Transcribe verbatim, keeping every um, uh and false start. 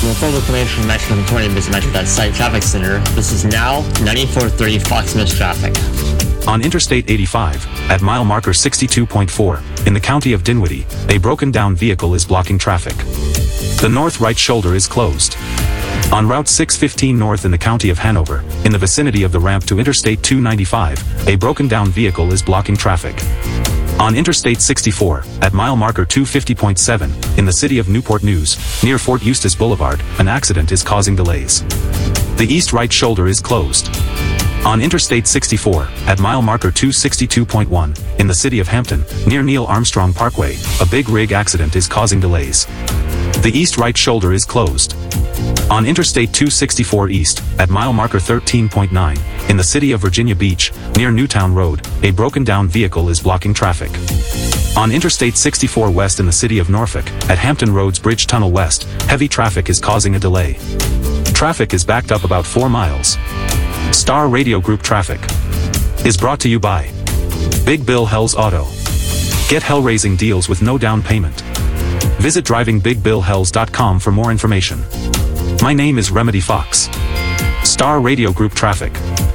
For full information on Metro twenty, visit Metro dot site Traffic Center. This is now ninety-four thirty Fox News traffic. On Interstate eighty-five, at mile marker sixty-two point four, in the county of Dinwiddie, a broken-down vehicle is blocking traffic. The north right shoulder is closed. On Route six fifteen north in the county of Hanover, in the vicinity of the ramp to Interstate two ninety-five, a broken-down vehicle is blocking traffic. On Interstate sixty-four, at mile marker two fifty point seven, in the city of Newport News, near Fort Eustis Boulevard, an accident is causing delays. The east right shoulder is closed. On Interstate sixty-four, at mile marker two sixty-two point one, in the city of Hampton, near Neil Armstrong Parkway, a big rig accident is causing delays. The east right shoulder is closed. On Interstate two sixty-four east, at mile marker thirteen point nine, in the city of Virginia Beach, near Newtown Road, a broken-down vehicle is blocking traffic. On Interstate sixty-four west in the city of Norfolk, at Hampton Roads Bridge Tunnel West, heavy traffic is causing a delay. Traffic is backed up about four miles. Star Radio Group Traffic is brought to you by Big Bill Hells Auto. Get hell-raising deals with no down payment. Visit driving big bill hells dot com for more information. My name is Remedy Fox. Star Radio Group Traffic.